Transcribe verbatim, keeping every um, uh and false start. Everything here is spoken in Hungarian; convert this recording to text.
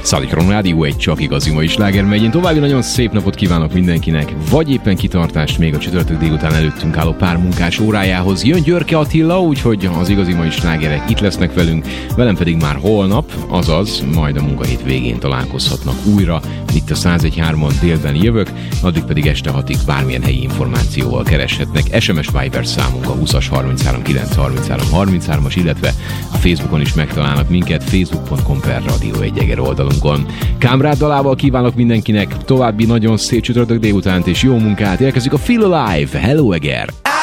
Szalikaron Rádió, egy csak igazi mai sláger megy. Én további nagyon szép napot kívánok mindenkinek, vagy éppen kitartást még a csütörtök délután előttünk álló pár munkás órájához. Jön Györke Attila, úgyhogy az igazi mai slágerek itt lesznek velünk, velem pedig már holnap, azaz majd a munkahét végén találkozhatnak újra. Itt a száz egy hármon délben jövök, addig pedig este hatig bármilyen helyi információval kereshetnek. es em es Viber számunk a húszas harminchárom kilenc harminchárom harminchárom-as, illetve a Facebookon is megtalálnak minket, facebook pont com per Rádió egy Eger oldalunkon. Kámrád dalával kívánok mindenkinek további nagyon szép csütörtök délutánt és jó munkát. Érkezik a Feel Alive. Hello Eger!